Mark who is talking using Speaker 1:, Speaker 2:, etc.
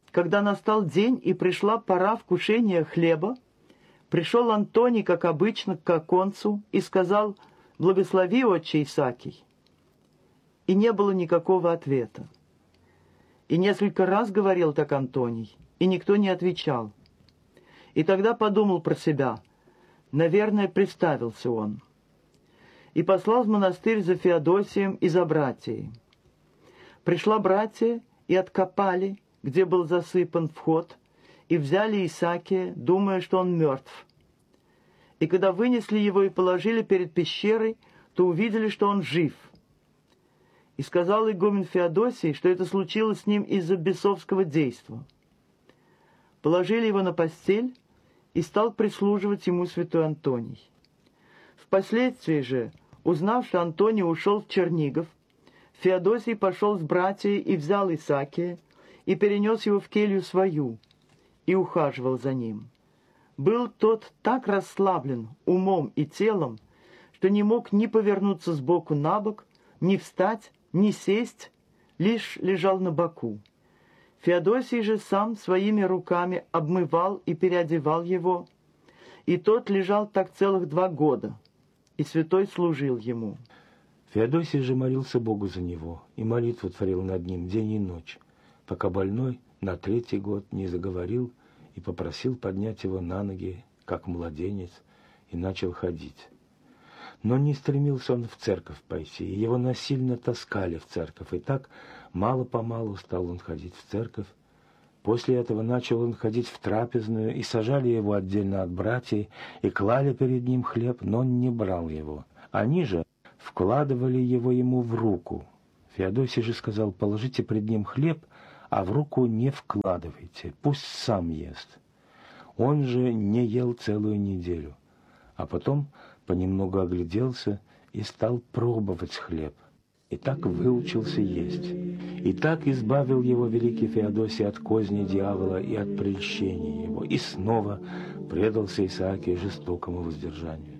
Speaker 1: когда настал день и пришла пора вкушения хлеба, пришел Антоний, как обычно, к оконцу и сказал: «Благослови, отче Исакий». И не было никакого ответа. И несколько раз говорил так Антоний, и никто не отвечал. И тогда подумал про себя: наверное, представился он. И послал в монастырь за Феодосием и за братьей. Пришла братья и откопали, где был засыпан вход, и взяли Исакия, думая, что он мертв. И когда вынесли его и положили перед пещерой, то увидели, что он жив. И сказал игумен Феодосий, что это случилось с ним из-за бесовского действа. Положили его на постель, и стал прислуживать ему святой Антоний. Впоследствии же, узнав, что Антоний ушел в Чернигов, Феодосий пошел с братьями и взял Исакия, и перенес его в келью свою, и ухаживал за ним. Был тот так расслаблен умом и телом, что не мог ни повернуться сбоку на бок, ни встать, ни сесть, лишь лежал на боку. Феодосий же сам своими руками обмывал и переодевал его, и тот лежал так целых 2 года, и святой служил ему.
Speaker 2: Феодосий же молился Богу за него, и молитву творил над ним день и ночь, пока больной на 3-й год не заговорил и попросил поднять его на ноги, как младенец, и начал ходить. Но не стремился он в церковь пойти, и его насильно таскали в церковь, и так мало-помалу стал он ходить в церковь. После этого начал он ходить в трапезную, и сажали его отдельно от братьев, и клали перед ним хлеб, но он не брал его. Они же вкладывали его ему в руку. Феодосий же сказал: положите пред ним хлеб, а в руку не вкладывайте, пусть сам ест. Он же не ел целую неделю, а потом понемногу огляделся и стал пробовать хлеб. И так выучился есть. И так избавил его великий Феодосий от козни дьявола и от прельщения его, и снова предался Исаакию жестокому воздержанию.